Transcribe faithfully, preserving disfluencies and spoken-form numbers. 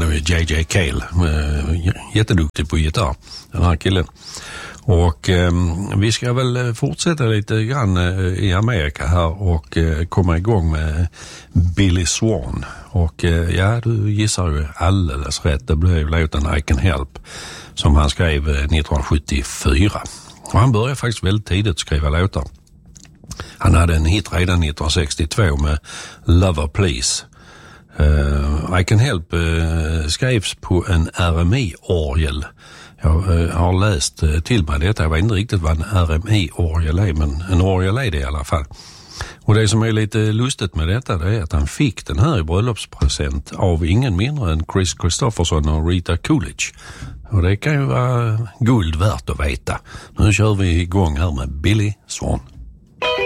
han är J J Cale, jätteduktig på gitarr, den här killen. Och eh, vi ska väl fortsätta lite grann i Amerika här och eh, komma igång med Billy Swan. Och eh, ja, du gissar ju alldeles rätt. Det blev låten I Can Help som han skrev nittonhundrasjuttiofyra. Och han började faktiskt väldigt tidigt skriva låtar. Han hade en hit redan nittonhundrasextiotvå med Lover Please. Uh, I Can Help uh, skrevs på en R M I-orgel. Jag uh, har läst uh, till mig detta. Jag vet inte riktigt vad en R M I-orgel är, men en orgel är det i alla fall. Och det som är lite lustigt med detta, det är att han fick den här i bröllopspresent av ingen mindre än Chris Christopherson och Rita Coolidge. Och det kan ju vara guld värt att veta. Nu kör vi igång här med Billy Swan.